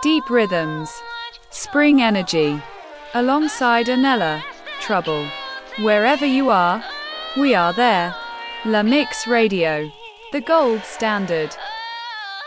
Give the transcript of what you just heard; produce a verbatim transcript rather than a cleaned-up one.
Deep rhythms. Spring energy. Alongside Anella. Trouble. Wherever you are, we are there. La Mix Radio. The gold standard.